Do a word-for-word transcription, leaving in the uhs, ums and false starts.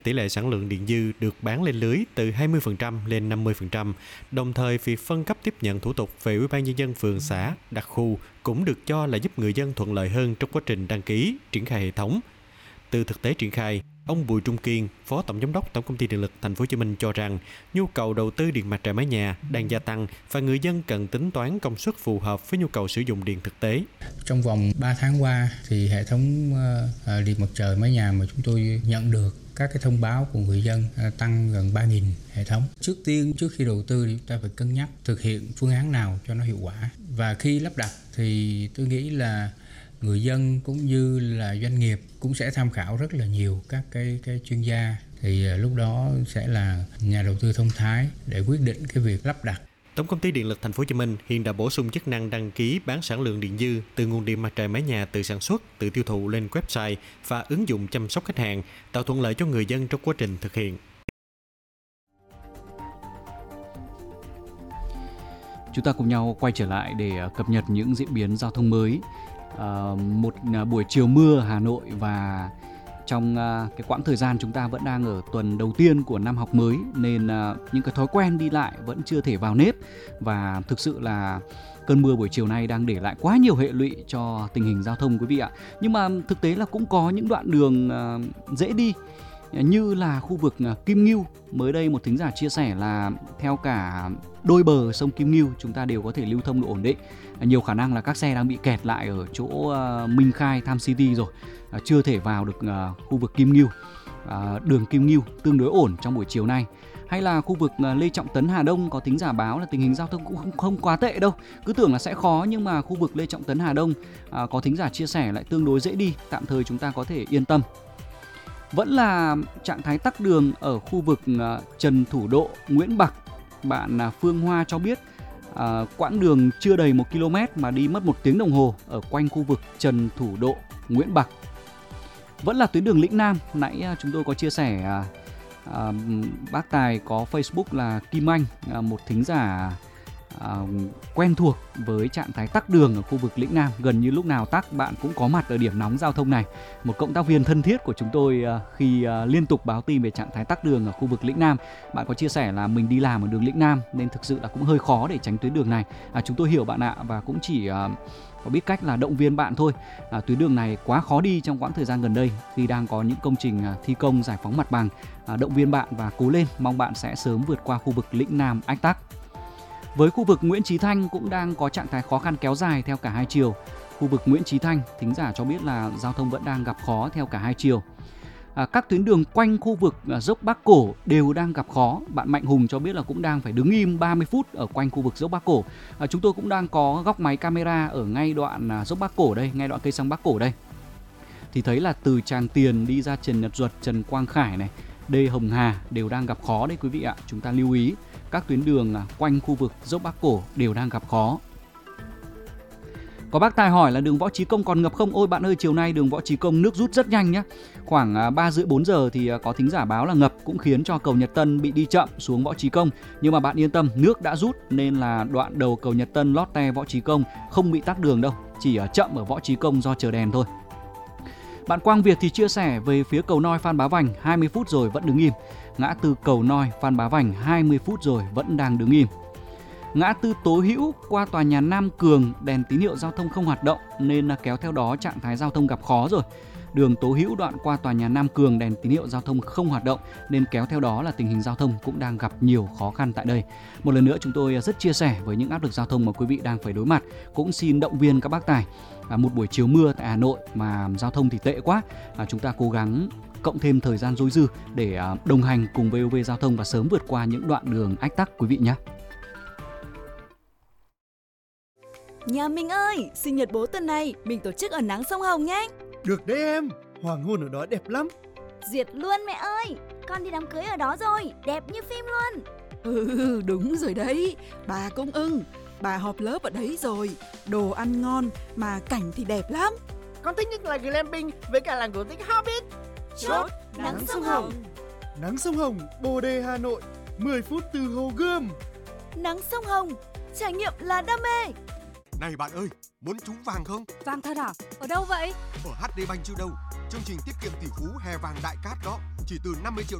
Tỷ lệ sản lượng điện dư được bán lên lưới từ hai mươi phần trăm lên năm mươi phần trăm, đồng thời việc phân cấp tiếp nhận thủ tục về Ủy ban nhân dân phường xã, đặc khu cũng được cho là giúp người dân thuận lợi hơn trong quá trình đăng ký, triển khai hệ thống. Từ thực tế triển khai, ông Bùi Trung Kiên, Phó Tổng Giám đốc Tổng Công ty Điện lực Thành phố Hồ Chí Minh cho rằng nhu cầu đầu tư điện mặt trời mái nhà đang gia tăng và người dân cần tính toán công suất phù hợp với nhu cầu sử dụng điện thực tế. Trong vòng ba tháng qua thì hệ thống uh, điện mặt trời mái nhà mà chúng tôi nhận được các cái thông báo của người dân uh, tăng gần ba nghìn hệ thống. Trước tiên, trước khi đầu tư thì chúng ta phải cân nhắc thực hiện phương án nào cho nó hiệu quả. Và khi lắp đặt thì tôi nghĩ là người dân cũng như là doanh nghiệp cũng sẽ tham khảo rất là nhiều các cái, cái chuyên gia, thì lúc đó sẽ là nhà đầu tư thông thái để quyết định cái việc lắp đặt. Tổng Công ty Điện lực Thành phố Hồ Chí Minh hiện đã bổ sung chức năng đăng ký bán sản lượng điện dư từ nguồn điện mặt trời mái nhà tự sản xuất, tự tiêu thụ lên website và ứng dụng chăm sóc khách hàng, tạo thuận lợi cho người dân trong quá trình thực hiện. Chúng ta cùng nhau quay trở lại để cập nhật những diễn biến giao thông mới. À, một buổi chiều mưa Hà Nội và trong uh, cái quãng thời gian chúng ta vẫn đang ở tuần đầu tiên của năm học mới, nên uh, những cái thói quen đi lại vẫn chưa thể vào nếp, và thực sự là cơn mưa buổi chiều nay đang để lại quá nhiều hệ lụy cho tình hình giao thông quý vị ạ. Nhưng mà thực tế là cũng có những đoạn đường uh, dễ đi, như là khu vực uh, Kim Ngưu. Mới đây một thính giả chia sẻ là theo cả đôi bờ sông Kim Ngưu chúng ta đều có thể lưu thông được ổn định. Nhiều khả năng là các xe đang bị kẹt lại ở chỗ uh, Minh Khai, Tham City rồi, uh, chưa thể vào được uh, khu vực Kim Ngưu. Uh, đường Kim Ngưu tương đối ổn trong buổi chiều nay. Hay là khu vực uh, Lê Trọng Tấn, Hà Đông, có thính giả báo là tình hình giao thông cũng không, không quá tệ đâu. Cứ tưởng là sẽ khó, nhưng mà khu vực Lê Trọng Tấn, Hà Đông uh, có thính giả chia sẻ lại tương đối dễ đi, tạm thời chúng ta có thể yên tâm. Vẫn là trạng thái tắc đường ở khu vực uh, Trần Thủ Độ, Nguyễn Bạc. Bạn uh, Phương Hoa cho biết À, quãng đường chưa đầy một ki lô mét mà đi mất một tiếng đồng hồ ở quanh khu vực Trần Thủ Độ, Nguyễn Bạc. Vẫn là tuyến đường Lĩnh Nam. Nãy à, chúng tôi có chia sẻ à, à, bác Tài có Facebook là Kim Anh, à, một thính giả à, quen thuộc với trạng thái tắc đường ở khu vực Lĩnh Nam. Gần như lúc nào tắc bạn cũng có mặt ở điểm nóng giao thông này. Một cộng tác viên thân thiết của chúng tôi à, khi à, liên tục báo tin về trạng thái tắc đường ở khu vực Lĩnh Nam. Bạn có chia sẻ là mình đi làm ở đường Lĩnh Nam nên thực sự là cũng hơi khó để tránh tuyến đường này. à, Chúng tôi hiểu bạn ạ, và cũng chỉ à, có biết cách là động viên bạn thôi. à, Tuyến đường này quá khó đi trong quãng thời gian gần đây khi đang có những công trình à, thi công giải phóng mặt bằng. à, Động viên bạn và cố lên, mong bạn sẽ sớm vượt qua khu vực Lĩnh Nam ách tắc. Với khu vực Nguyễn Chí Thanh cũng đang có trạng thái khó khăn kéo dài theo cả hai chiều. Khu vực Nguyễn Chí Thanh, thính giả cho biết là giao thông vẫn đang gặp khó theo cả hai chiều. À, các tuyến đường quanh khu vực à, dốc Bắc Cổ đều đang gặp khó. Bạn Mạnh Hùng cho biết là cũng đang phải đứng im ba mươi phút ở quanh khu vực dốc Bắc Cổ. À, chúng tôi cũng đang có góc máy camera ở ngay đoạn à, dốc Bắc Cổ đây, ngay đoạn cây xăng Bắc Cổ đây. Thì thấy là từ Tràng Tiền đi ra Trần Nhật Duật, Trần Quang Khải này, Đê Hồng Hà đều đang gặp khó đấy quý vị ạ. Chúng ta lưu ý các tuyến đường à, quanh khu vực dốc Bắc Cổ đều đang gặp khó. Có bác Tài hỏi là đường Võ Chí Công còn ngập không? Ôi bạn ơi, chiều nay đường Võ Chí Công nước rút rất nhanh nhé. Khoảng ba rưỡi bốn giờ thì có thính giả báo là ngập, cũng khiến cho cầu Nhật Tân bị đi chậm xuống Võ Chí Công. Nhưng mà bạn yên tâm, nước đã rút nên là đoạn đầu cầu Nhật Tân lót te Võ Chí Công không bị tắc đường đâu, chỉ chậm ở Võ Chí Công do chờ đèn thôi. Bạn Quang Việt thì chia sẻ về phía cầu Noi Phan Bá Vành hai mươi phút rồi vẫn đứng im. Ngã tư cầu Noi Phan Bá Vành hai mươi phút rồi vẫn đang đứng im. Ngã tư Tố Hữu qua tòa nhà Nam Cường đèn tín hiệu giao thông không hoạt động nên kéo theo đó trạng thái giao thông gặp khó rồi. Đường Tố Hữu đoạn qua tòa nhà Nam Cường đèn tín hiệu giao thông không hoạt động nên kéo theo đó là tình hình giao thông cũng đang gặp nhiều khó khăn tại đây. Một lần nữa chúng tôi rất chia sẻ với những áp lực giao thông mà quý vị đang phải đối mặt. Cũng xin động viên các bác tài. À, một buổi chiều mưa tại Hà Nội mà giao thông thì tệ quá. À, chúng ta cố gắng cộng thêm thời gian dôi dư để à, đồng hành cùng vê o vê Giao thông và sớm vượt qua những đoạn đường ách tắc quý vị nhé. Nhà mình ơi, sinh nhật bố tuần này mình tổ chức ở nắng sông Hồng nhé. Được đấy em, hoàng hôn ở đó đẹp lắm. Duyệt luôn mẹ ơi, con đi đám cưới ở đó rồi, đẹp như phim luôn. Ừ, đúng rồi đấy, bà cũng ưng. Bà họp lớp ở đấy rồi, đồ ăn ngon mà cảnh thì đẹp lắm. Con thích nhất là glamping với cả làng cổ tích Hobbit. Chốt nắng sông Hồng. Nắng sông Hồng, Bồ Đề, Hà Nội, mười phút từ Hồ Gươm. Nắng sông Hồng, trải nghiệm là đam mê. Này bạn ơi, muốn trúng vàng không? Vàng thật à? Ở đâu vậy? Ở hát đê Bank chứ đâu. Chương trình tiết kiệm tỷ phú hè vàng đại cát đó. chỉ từ năm mươi triệu